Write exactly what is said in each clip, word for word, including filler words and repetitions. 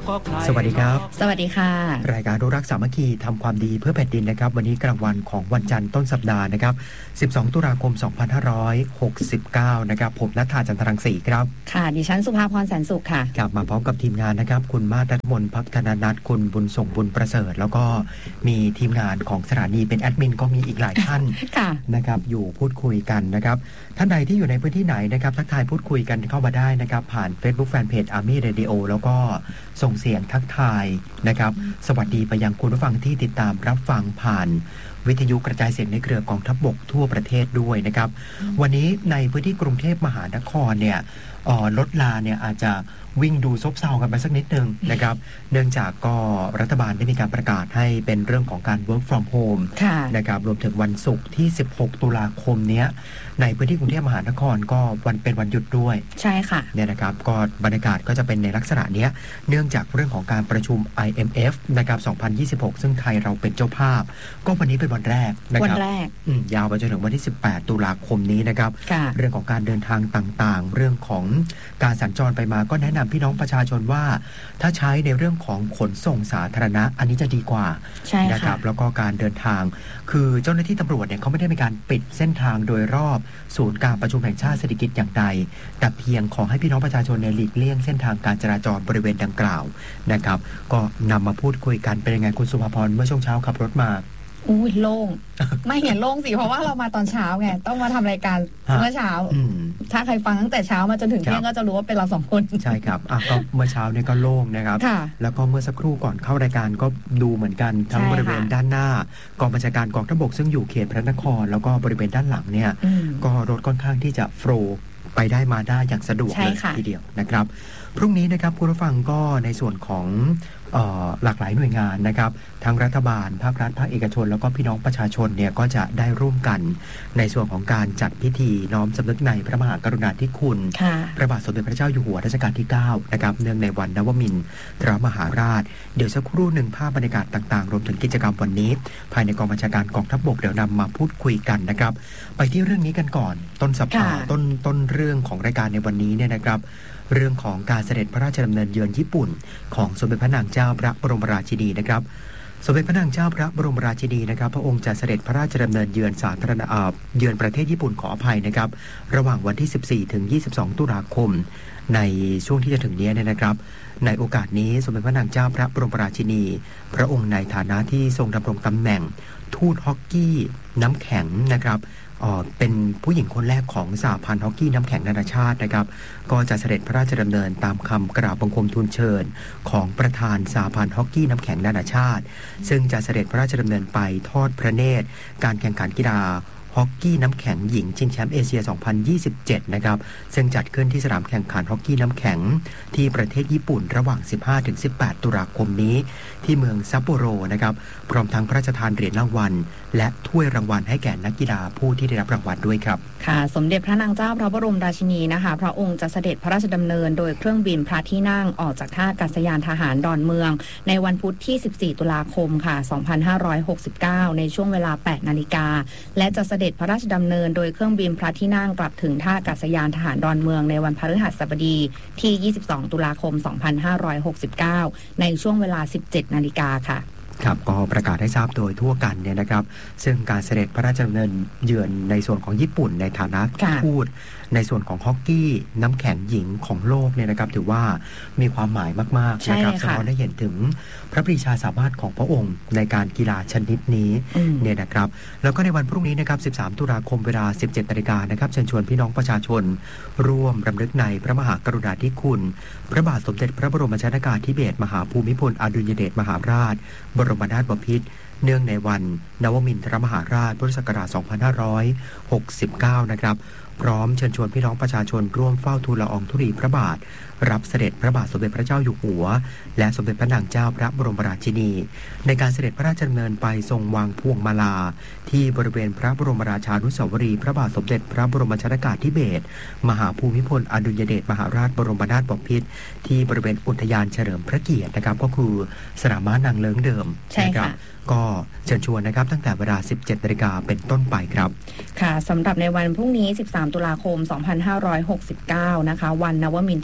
สวัสดีครับสวัสดีค่ะรายการรู้รักสามัคคีทำความดีเพื่อแผ่นดินนะครับวันนี้กลางวันของวันจันทร์ต้นสัปดาห์นะครับสิบสองตุลาคมสองพันห้าร้อยหกสิบเก้านะครับผมณัฐฐาจันทรังสีครับค่ะดิฉันสุภาพรแสนสุขค่ะกลับมาพร้อมกับทีมงานนะครับคุณมาศ รัตมนพัฒนนัทคุณบุญส่งบุญประเสริฐแล้วก็มีทีมงานของสถานีเป็นแอดมินก็มีอีกหลายท่าน นะครับอยู่พูดคุยกันนะครับท่านใดที่อยู่ในพื้นที่ไหนนะครับทักทายพูดคุยกันเข้ามาได้นะครับผ่าน Facebook Fanpage Army Radio แล้วก็ส่งเสียงทักทายนะครับสวัสดีไปยังคุณผู้ฟังที่ติดตามรับฟังผ่านวิทยุกระจายเสียงในเครือกองทัพบกทั่วประเทศด้วยนะครับวันนี้ในพื้นที่กรุงเทพมหานครเนี่ยรถลาเนี่ยอาจจะวิ่งดูซบเซากันไปสักนิดนึงนะครับเนื่องจากก็รัฐบาลได้มีการประกาศให้เป็นเรื่องของการ work from home นะครับรวมถึงวันศุกร์ที่สิบหกตุลาคมเนี้ยในพื้นที่กรุงเทพมหานครก็วันเป็นวันหยุดด้วยใช่ค่ะเนี่ยนะครับก็บรรยากาศก็จะเป็นในลักษณะเนี้ยเนื่องจากเรื่องของการประชุม ไอ เอ็ม เอฟ นะครับสองพันยี่สิบหกซึ่งไทยเราเป็นเจ้าภาพก็วันนี้เป็นวันแรกนะครับวันแรกยาวไปจนถึงวันที่สิบแปดตุลาคมนี้นะครับเรื่องของการเดินทางต่างๆเรื่องของการสัญจรไปมาก็แนะนำพี่น้องประชาชนว่าถ้าใช้ในเรื่องของขนส่งสาธารณะอันนี้จะดีกว่านะครับแล้วก็การเดินทางคือเจ้าหน้าที่ตำรวจเนี่ยเขาไม่ได้มีการปิดเส้นทางโดยรอบศูนย์การประชุมแห่งชาติเศรษฐกิจอย่างใดแต่เพียงขอให้พี่น้องประชาชนในหลีกเลี่ยงเส้นทางการจราจรบริเวณดังกล่าวนะครับก็นำมาพูดคุยกันเป็นยังไงคุณสุภาพรเมื่อช่วงเช้าขับรถมาอุ้ยโล่ง ไม่เห็นโล่งสิเพราะว่าเรามาตอนเช้าไงต้องมาทำรายการเมื่อเช้าถ้าใครฟังตั้งแต่เช้ามาจนถึงเที่ยงก็จะรู้ว่าเป็นเราสองคนใช่ครับอ่ะก็เมื่อเช้าเนี่ยก็โล่งนะครับแล้วก็เมื่อสักครู่ก่อนเข้ารายการก็ดูเหมือนกันทั้งบริเวณด้านหน้ากองบัญชาการกองทัพบกซึ่งอยู่เขตพระนครแล้วก็บริเวณด้านหลังเนี่ยก็รถค่อนข้างที่จะโฟล์ไปได้มาได้อย่างสะดวกเลยทีเดียวนะครับพรุ่งนี้นะครับคุณผู้ฟังก็ในส่วนของหลากหลายหน่วยงานนะครับทั้งรัฐบาลภาครัฐภาคเอกชนแล้วก็พี่น้องประชาชนเนี่ยก็จะได้ร่วมกันในส่วนของการจัดพิธีน้อมสำนึกในพระมหากรุณาธิคุณพระบาทสมเด็จพระเจ้าอยู่หัวรัชกาลที่เก้านะครับเนื่องในวันนวมินทรมหาราชเดี๋ยวสักครู่หนึ่งภาพบรรยากาศต่างๆรวมถึงกิจกรรมวันนี้ภายในกองบัญชาการกองทัพบกเดี๋ยวนำมาพูดคุยกันนะครับไปที่เรื่องนี้กันก่อนต้นสัปดาห์ต้นต้นเรื่องของรายการในวันนี้เนี่ยนะครับเรื่องของการเสด็จพระราชดำเนินเยือนญี่ปุ่นของสมเด็จพระนางเจ้าพระบรมราชินีนะครับสมเด็จพระนางเจ้าพระบรมราชินีนะครับพระองค์จะเสด็จพระราชดำเนินเยือนสาธารณรัฐเยือนประเทศญี่ปุ่นขออภัยนะครับระหว่างวันที่สิบสี่ถึงยี่สิบสองตุลาคมในช่วงที่จะถึงนี้เนี่ยนะครับในโอกาสนี้สมเด็จพระนางเจ้าพระบรมราชินีพระองค์ในฐานะที่ทรงดำรงตำแหน่งทูตฮอกกี้น้ำแข็งนะครับเป็นผู้หญิงคนแรกของสหพันธ์ฮอกกี้น้ำแข็งนานาชาตินะครับก็จะเสด็จพระราชดำเนินตามคำกราบบังคมทูลเชิญของประธานสหพันธ์ฮอกกี้น้ำแข็งนานาชาติซึ่งจะเสด็จพระราชดำเนินไปทอดพระเนตรการแข่งขันกีฬาฮอกกี้น้ำแข็งหญิงชิงแชมป์เอเชียสองพันยี่สิบเจ็ดนะครับซึ่งจัดขึ้นที่สนามแข่งขันฮอกกี้น้ำแข็งที่ประเทศญี่ปุ่นระหว่าง สิบห้าถึงสิบแปด ตุลาคมนี้ที่เมืองซัปโปโรนะครับพร้อมทั้งพระราชทานเหรียญรางวัลและถ้วยรางวัลให้แก่นักกีฬาผู้ที่ได้รับรางวัลด้วยครับค่ะสมเด็จพระนางเจ้าพระบรมราชินีนะคะพระองค์จะเสด็จพระราชดำเนินโดยเครื่องบินพระที่นั่งออกจากท่าอากาศยานทหารดอนเมืองในวันพุธที่สิบสี่ตุลาคมค่ะสองพันห้าร้อยหกสิบเก้าในช่วงเวลา แปดนาฬิกาและจะเสด็จพระราชดำเนินโดยเครื่องบินพระที่นั่งกลับถึงท่าอากาศยานทหารดอนเมืองในวันพฤหัสบดีที่ยี่สิบสองตุลาคมสองพันห้าร้อยหกสิบเก้าในช่วงเวลา สิบเจ็ดนาฬิกาค่ะครับก็ประกาศให้ทราบโดยทั่วกันเนี่ยนะครับซึ่งการเสด็จพระราชดำเนินเยือนในส่วนของญี่ปุ่นในฐานะทูตในส่วนของฮอกกี้น้ำแข็งหญิงของโลกเนี่ยนะครับถือว่ามีความหมายมากๆนะครับสะท้อนได้เห็นถึงพระปรีชาสามารถของพระองค์ในการกีฬาชนิดนี้เนี่ยนะครับแล้วก็ในวันพรุ่งนี้นะครับสิบสามตุลาคมเวลา สิบเจ็ดนาฬิกานะครับเชิญชวนพี่น้องประชาชนร่วมรำลึกในพระมหากรุณาธิคุณพระบาทสมเด็จพระบรมชนกาธิเบศรมหาภูมิพลอดุลยเดชมหาราชบรมนาถบพิตรเนื่องในวันนวมินทรมหาราชพุทธศักราชสองพันห้าร้อยหกสิบเก้านะครับพร้อมเชิญชวนพี่น้องประชาชนร่วมเฝ้าทูลละอองธุลีพระบาทรับเสด็จพระบาทสมเด็จพระเจ้าอยู่หัวและสมเด็จพระนางเจ้าพระบรมราชินีในการเสด็จพระราชดำเนินไปทรงวางพวงมาลาที่บริเวณพระบรมราชานุสาวรีย์พระบาทสมเด็จพระบรมชนกาธิเบศรมหาภูมิพลอดุลยเดชมหาราชบรมนาถบพิตรที่บริเวณอุทยานเฉลิมพระเกียรตินะครับก็คือสนามม้านางเลิ้งเดิมใช่ค่ะก็เชิญชวนนะครับตั้งแต่เวลา สิบเจ็ดนาฬิกาเป็นต้นไปครับค่ะสำหรับในวันพรุ่งนี้สิบสามตุลาคมสองพันห้าร้อยหกสิบเก้านะคะวันนวมินทรมหา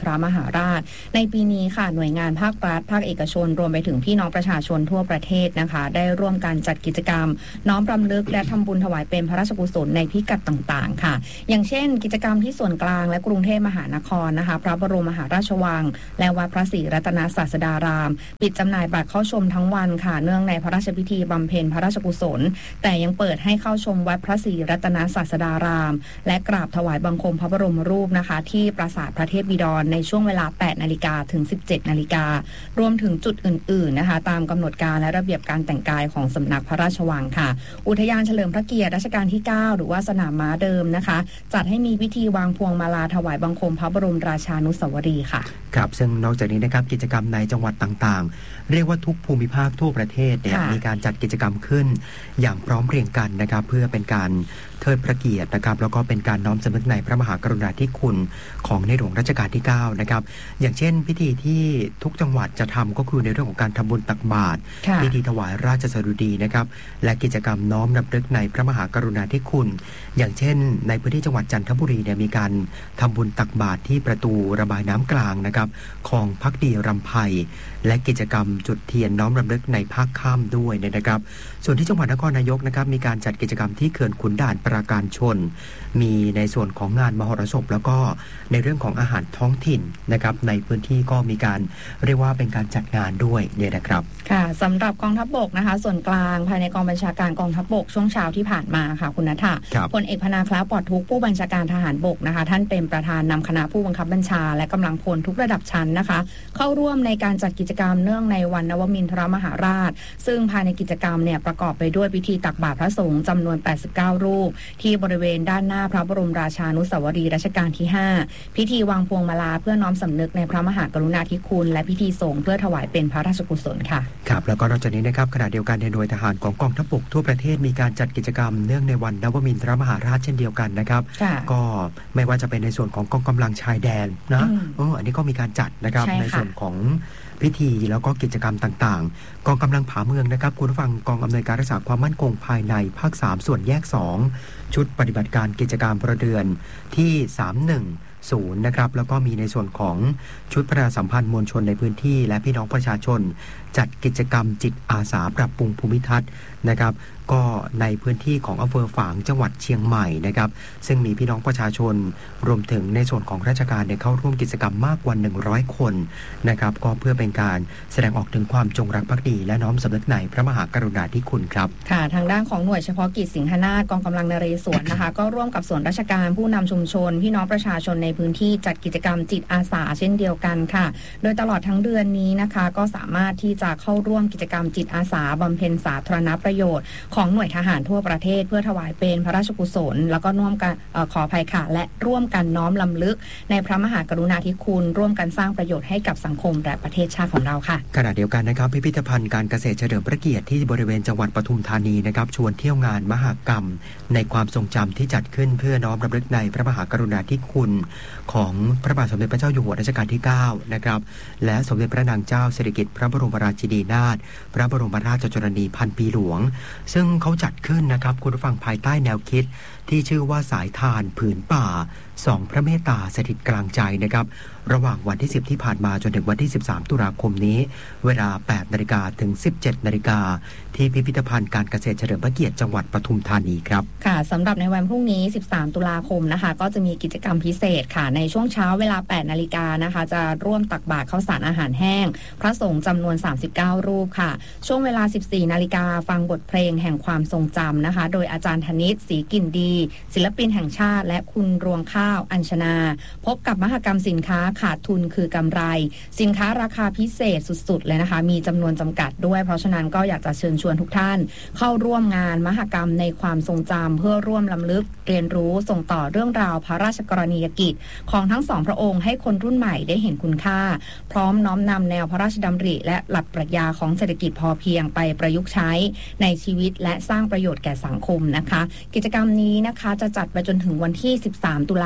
าราชในปีนี้ค่ะหน่วยงานภาครัฐภาคเอกชนรวมไปถึงพี่น้องประชาชนทั่วประเทศนะคะได้ร่วมกันจัดกิจกรรมน้อมรำลึกและทำบุญถวายเป็นพระราชกุศลในพิกัดต่างๆค่ะอย่างเช่นกิจกรรมที่ส่วนกลางและกรุงเทพมหานครนะคะพระบรมมหาราชวังและวัดพระศรีรัตนศาสดารามปิดจำหน่ายบัตรเข้าชมทั้งวันค่ะเนื่องในพระราชพิธีบำเพ็ญพระราชกุศลแต่ยังเปิดให้เข้าชมวัดพระศรีรัตนศาสดารามและกราบถวายบังคมพระบรมรูปนะคะที่ปราสาทพระเทพบิดรในช่วงเวลา แปดนาฬิกา ถึง สิบเจ็ดนาฬิการวมถึงจุดอื่นๆนะคะตามกำหนดการและระเบียบการแต่งกายของสำนักพระราชวังค่ะอุทยานเฉลิมพระเกียรติรัชกาลที่เก้าหรือว่าสนามม้าเดิมนะคะจัดให้มีพิธีวางพวงมาลาถวายบังคมพระบรมราชานุสาวรีย์ค่ะครับซึ่งนอกจากนี้นะครับกิจกรรมในจังหวัดต่างๆเรียกว่าทุกภูมิภาคทั่วประเทศเนี่ยมีการจัดกิจกรรมขึ้นอย่างพร้อมเพรียงกันนะครับเพื่อเป็นการเทิดพระเกียรตินะครับแล้วก็เป็นการน้อมสำนึกในพระมหากรุณาธิคุณของในหลวงรัชกาลที่เก้านะครับอย่างเช่นพิธีที่ทุกจังหวัดจะทำก็คือในเรื่องของการทำบุญตักบาตรพิธีถวายราชสดุดีนะครับและกิจกรรมน้อมรำลึกในพระมหากรุณาธิคุณอย่างเช่นในพื้นที่จังหวัดจันทบุรีเนี่ยมีการทำบุญตักบาตรที่ประตูระบายน้ำกลางนะครับของพักดีรำไพและกิจกรรมจุดเทียนน้อมรำลึกในภาคค่ำด้วยนะครับส่วนที่จังหวัดนครนายกนะครับมีการจัดกิจกรรมที่เขื่อนขุนด่านปราการชนมีในส่วนของงานมหรสพแล้วก็ในเรื่องของอาหารท้องถิ่นนะครับในพื้นที่ก็มีการเรียกว่าเป็นการจัดงานด้วยเนี่ยนะครับค่ะสำหรับกองทัพบกนะคะส่วนกลางภายในกองบัญชาการกองทัพบกช่วงเช้าที่ผ่านมาค่ะคุณณัฐาพลเอกพนาคล้าปลอดทุกข์ผู้บัญชาการทหารบกนะคะท่านเป็นประธานนำคณะผู้บังคับบัญชาและกำลังพลทุกระดับชั้นนะคะเข้าร่วมในการจัดกิจกรรมเนื่องในวันนวมินทรมหาราชซึ่งภายในกิจกรรมเนี่ยประกอบไปด้วยพิธีตักบาตรพระสงฆ์จำนวนแปดสิบเก้ารูปที่บริเวณด้านหน้าพระบรมราชานุสาวรีย์รัชกาลที่ห้าพิธีวางพวงมาลาเพื่อน้อมสำนึกในพระมหากรุณาธิคุณและพิธีสงฆ์เพื่อถวายเป็นพระราชกุศลค่ะครับแล้วก็นอกจากนี้นะครับขณะเดียวกันในหน่วยทหารของกองทัพบกทั่วประเทศมีการจัดกิจกรรมเนื่องในวันนวมินทรมหาราชเช่นเดียวกันนะครับก็ไม่ว่าจะเป็นในส่วนของกองกำลังชายแดนนะเอออันนี้ก็มีการจัดนะครับในส่วนของพิธีแล้วก็กิจกรรมต่างๆกองกำลังผาเมืองนะครับคุณผู้ฟังกองอำนวยการรักษาความมั่นคงภายในภาคสามส่วนแยกสองชุดปฏิบัติการกิจการพลเรือนที่สามหนึ่งศูนย์นะครับแล้วก็มีในส่วนของชุดประชาสัมพันธ์มวลชนในพื้นที่และพี่น้องประชาชนจัดกิจกรรมจิตอาสาปรับปรุงภูมิทัศน์นะครับก็ในพื้นที่ของอำเภอฝางจังหวัดเชียงใหม่นะครับซึ่งมีพี่น้องประชาชนรวมถึงในส่วนของราชการเข้าร่วมกิจกรรมมากกว่าหนึ่งร้อยคนนะครับก็เพื่อเป็นการแสดงออกถึงความจงรักภักดีและน้อมสำนึกในพระมหากรุณาธิคุณครับค่ะทางด้านของหน่วยเฉพาะกิจสิงหนาฏกองกำลังนเรศวรนะคะก็ร่วมกับส่วนราชการผู้นำชุมชนพี่น้องประชาชนในพื้นที่จัดกิจกรรมจิตอาสาเช่นเดียวกันค่ะโดยตลอดทั้งเดือนนี้นะคะก็สามารถที่จะเข้าร่วมกิจกรรมจิตอาสาบำเพ็ญสาธารณประโยชน์ของหน่วยทหารทั่วประเทศเพื่อถวายเป็นพระราชกุศลแล้วก็ร่วมกันเอ่อขออภัยค่ะและร่วมกันน้อมรำลึกในพระมหากรุณาธิคุณร่วมกันสร้างประโยชน์ให้กับสังคมและประเทศชาติของเราค่ะขณะเดียวกันนะครับพิพิธภัณฑ์การเกษตรเฉลิมพระเกียรติที่บริเวณจังหวัดปทุมธานีนะครับชวนเที่ยวงานมหกรรมในความทรงจำที่จัดขึ้นเพื่อน้อมรำลึกในพระมหากรุณาธิคุณของพระบาทสมเด็จพระเจ้าอยู่หัวรัชกาลที่เก้านะครับและสมเด็จพระนางเจ้าสิริกิติ์พระบรมราชินีนาถพระบรมราชชนนีพันปีหลวงซึ่งเขาจัดขึ้นนะครับคุณผู้ฟังภายใต้แนวคิดที่ชื่อว่าสายทานผืนป่าสองพระเมตตาสถิตกลางใจนะครับระหว่างวันที่สิบที่ผ่านมาจนถึงวันที่สิบสามตุลาคมนี้เวลา แปดนาฬิกา ถึง สิบเจ็ดนาฬิกาที่พิพิธภัณฑ์การเกษตรเฉลิมพระเกียรติจังหวัดปทุมธานีครับค่ะสำหรับในวันพรุ่งนี้สิบสามตุลาคมนะคะก็จะมีกิจกรรมพิเศษค่ะในช่วงเช้าเวลา แปดนาฬิกานะคะจะร่วมตักบาตรข้าวสารอาหารแห้งพระสงฆ์จำนวนสามสิบเก้ารูปค่ะช่วงเวลา สิบสี่นาฬิกาฟังบทเพลงแห่งความทรงจำนะคะโดยอาจารย์ธนิตศรีกลิ่นดีศิลปินแห่งชาติและคุณรวงข้าวอัญชนาพบกับมหกรรมสินค้าขาดทุนคือกำไรสินค้าราคาพิเศษสุดๆเลยนะคะมีจำนวนจำกัดด้วยเพราะฉะนั้นก็อยากจะเชิญชวนทุกท่านเข้าร่วมงานมหกรรมในความทรงจำเพื่อร่วมรำลึกเรียนรู้ส่งต่อเรื่องราวพระราชกรณียกิจของทั้งสองพระองค์ให้คนรุ่นใหม่ได้เห็นคุณค่าพร้อมน้อมนำแนวพระราชดำริและหลักปรัชญาของเศรษฐกิจพอเพียงไปประยุกต์ใช้ในชีวิตและสร้างประโยชน์แก่สังคมนะคะกิจกรรมนี้นะคะจะจัดไปจนถึงวันที่สิบสามตุลา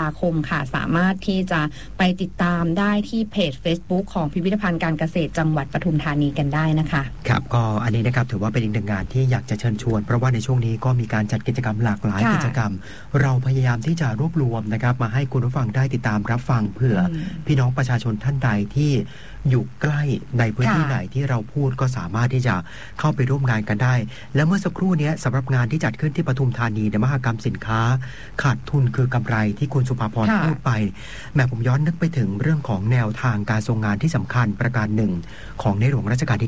าคมค่ะสามารถที่จะไปติดตามได้ที่เพจ Facebook ของพิพิธภัณฑ์การเกษตรจังหวัดปทุมธานีกันได้นะคะครับก็อันนี้นะครับถือว่าเป็นอีกหนึ่งงานที่อยากจะเชิญชวนเพราะว่าในช่วงนี้ก็มีการจัดกิจกรรมหลากหลายกิจกรรมเราพยายามที่จะรวบรวมนะครับมาให้คุณผู้ฟังได้ติดตามรับฟังเพื่อพี่น้องประชาชนท่านใดที่อยู่ใกล้ในพื้นที่ไหนที่เราพูดก็สามารถที่จะเข้าไปร่วมงานกันได้และเมื่อสักครู่นี้สำหรับงานที่จัดขึ้นที่ปทุมธานีในมหกรรมสินค้าขาดทุนคือกำไรที่คุณสุภาพรพูดไปแม่ผมย้อนนึกไปถึงเรื่องของแนวทางการทรงงานที่สำคัญประการหนึ่งของในหลวงรัชกาลที่